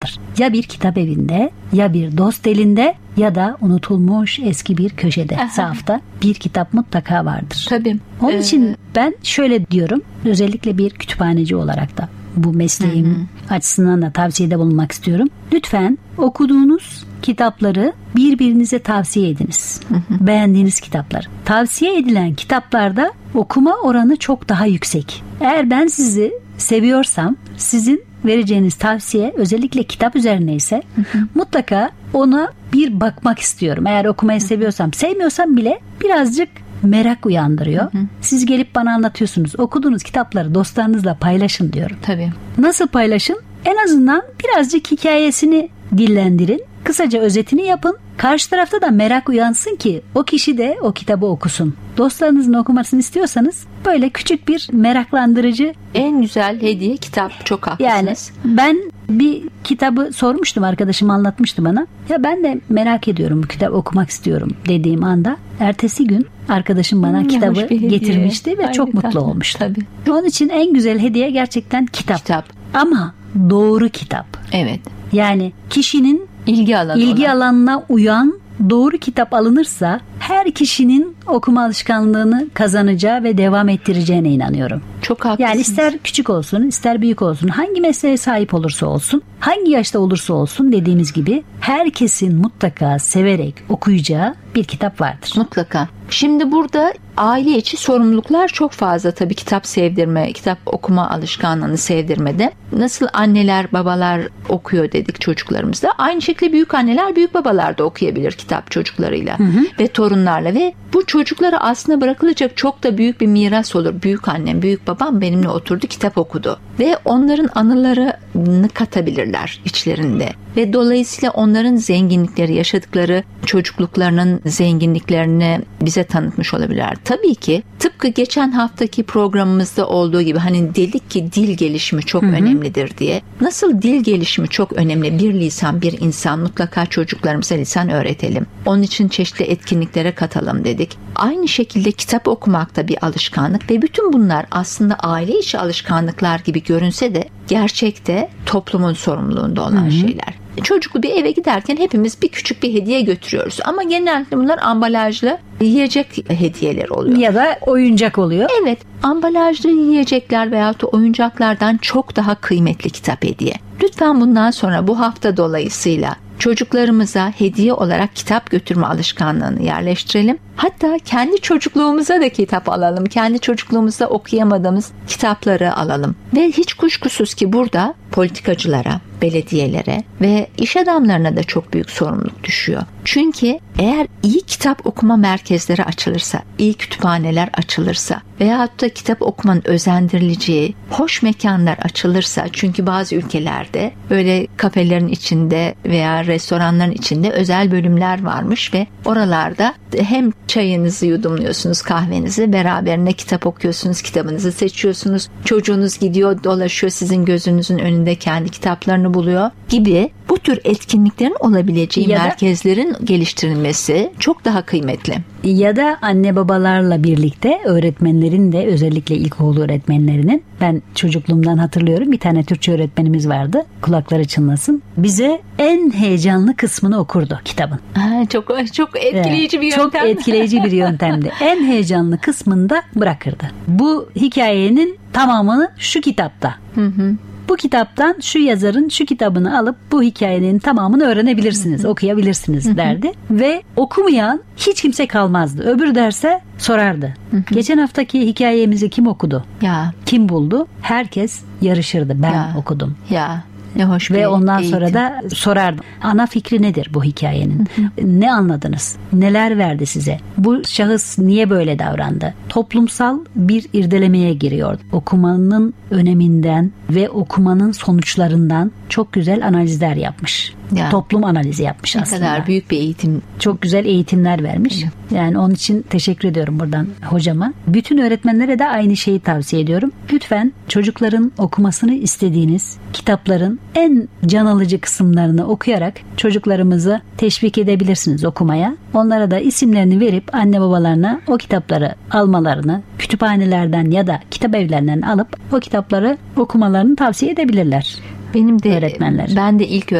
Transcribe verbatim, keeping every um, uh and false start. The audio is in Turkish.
vardır. Ya bir kitap evinde, ya bir dost elinde, ya da unutulmuş eski bir köşede, sahafta bir kitap mutlaka vardır. Tabii. Onun ee... için ben şöyle diyorum, özellikle bir kütüphaneci olarak da bu mesleğim hı hı. açısından da tavsiyede bulunmak istiyorum. Lütfen okuduğunuz kitapları birbirinize tavsiye ediniz. Hı hı. Beğendiğiniz kitaplar. Tavsiye edilen kitaplarda okuma oranı çok daha yüksek. Eğer ben sizi seviyorsam, sizin vereceğiniz tavsiye özellikle kitap üzerine ise hı hı. mutlaka ona bir bakmak istiyorum. Eğer okumayı seviyorsam, sevmiyorsam bile birazcık merak uyandırıyor. Hı hı. Siz gelip bana anlatıyorsunuz. Okuduğunuz kitapları dostlarınızla paylaşın diyorum. Tabii. Nasıl paylaşın? En azından birazcık hikayesini dillendirin. Kısaca özetini yapın. Karşı tarafta da merak uyansın ki o kişi de o kitabı okusun. Dostlarınızın okumasını istiyorsanız böyle küçük bir meraklandırıcı. En güzel hediye kitap. Çok haklısınız. Yani ben bir kitabı sormuştum, arkadaşım anlatmıştı bana. Ya ben de merak ediyorum, bu kitabı okumak istiyorum dediğim anda ertesi gün arkadaşım bana hmm, kitabı getirmişti ve Aynı çok mutlu tatlı. olmuştu. Tabii. Onun için en güzel hediye gerçekten kitap. Kitap. Ama doğru kitap. Evet. Yani kişinin ilgi alanı ilgi olan. alanına uyan doğru kitap alınırsa her kişinin okuma alışkanlığını kazanacağı ve devam ettireceğine inanıyorum. Çok haklısınız. Yani ister küçük olsun, ister büyük olsun, hangi mesleğe sahip olursa olsun, hangi yaşta olursa olsun, dediğimiz gibi herkesin mutlaka severek okuyacağı bir kitap vardır. Mutlaka. Şimdi burada aile içi sorumluluklar çok fazla tabii kitap sevdirme, kitap okuma alışkanlığını sevdirmede. Nasıl anneler, babalar okuyor dedik çocuklarımızda. Aynı şekilde büyük anneler, büyük babalar da okuyabilir kitap çocuklarıyla hı hı. ve torunlarla ve bu çocuklara aslında bırakılacak çok da büyük bir miras olur. Büyük annem, büyük babam benimle oturdu, kitap okudu ve onların anılarını katabilirler içlerinde ve dolayısıyla onların zenginlikleri, yaşadıkları çocukluklarının zenginliklerini bize tanıtmış olabilirler. Tabii ki tıpkı geçen haftaki programımızda olduğu gibi hani dedik ki dil gelişimi çok hı hı. önemlidir diye. Nasıl dil gelişimi çok önemli, bir lisan, bir insan, mutlaka çocuklarımıza lisan öğretelim. Onun için çeşitli etkinliklere katalım dedik. Aynı şekilde kitap okumak da bir alışkanlık ve bütün bunlar aslında aile içi alışkanlıklar gibi görünse de gerçekte toplumun sorumluluğunda olan hı hı. şeyler. Çocuklu bir eve giderken hepimiz bir küçük bir hediye götürüyoruz. Ama genellikle bunlar ambalajlı yiyecek hediyeler oluyor. Ya da oyuncak oluyor. Evet, ambalajlı yiyecekler veyahut da oyuncaklardan çok daha kıymetli kitap hediye. Lütfen bundan sonra bu hafta dolayısıyla çocuklarımıza hediye olarak kitap götürme alışkanlığını yerleştirelim. Hatta kendi çocukluğumuza da kitap alalım. Kendi çocukluğumuzda okuyamadığımız kitapları alalım. Ve hiç kuşkusuz ki burada politikacılara, belediyelere ve iş adamlarına da çok büyük sorumluluk düşüyor. Çünkü eğer iyi kitap okuma merkezleri açılırsa, iyi kütüphaneler açılırsa veyahut da kitap okumanın özendirileceği hoş mekanlar açılırsa, çünkü bazı ülkelerde böyle kafelerin içinde veya restoranların içinde özel bölümler varmış ve oralarda hem çayınızı yudumluyorsunuz, kahvenizi, beraberine kitap okuyorsunuz, kitabınızı seçiyorsunuz. Çocuğunuz gidiyor, dolaşıyor, sizin gözünüzün önünde kendi kitaplarını buluyor gibi bu tür etkinliklerin olabileceği ya merkezlerin da, geliştirilmesi çok daha kıymetli. Ya da anne babalarla birlikte öğretmenlerin de, özellikle ilkokul öğretmenlerinin, ben çocukluğumdan hatırlıyorum, bir tane Türkçe öğretmenimiz vardı, kulakları çınlasın, bize en heyecanlı kısmını okurdu kitabın. Ha, çok çok etkileyici evet, bir yöntem. Çok etkileyici bir yöntemdi. En heyecanlı kısmını da bırakırdı. Bu hikayenin tamamını şu kitapta. Hı hı. Bu kitaptan şu yazarın şu kitabını alıp bu hikayenin tamamını öğrenebilirsiniz, hı hı. okuyabilirsiniz hı hı. derdi. Ve okumayan hiç kimse kalmazdı. Öbür derse sorardı. Hı hı. Geçen haftaki hikayemizi kim okudu? Ya. Kim buldu? Herkes yarışırdı. Ben ya. okudum. Ya. Ne hoş ve ondan eğitim. Sonra da sorardım. Ana fikri nedir bu hikayenin? Hı hı. Ne anladınız? Neler verdi size? Bu şahıs niye böyle davrandı? Toplumsal bir irdelemeye giriyor. Okumanın öneminden ve okumanın sonuçlarından çok güzel analizler yapmış. Ya. Toplum analizi yapmış ne aslında. Ne kadar büyük bir eğitim. Çok güzel eğitimler vermiş. Evet. Yani onun için teşekkür ediyorum buradan hocama. Bütün öğretmenlere de aynı şeyi tavsiye ediyorum. Lütfen çocukların okumasını istediğiniz kitapların en can alıcı kısımlarını okuyarak çocuklarımızı teşvik edebilirsiniz okumaya. Onlara da isimlerini verip anne babalarına o kitapları almalarını, kütüphanelerden ya da kitap evlerinden alıp o kitapları okumalarını tavsiye edebilirler. Benim de öğretmenler. Ben de ilk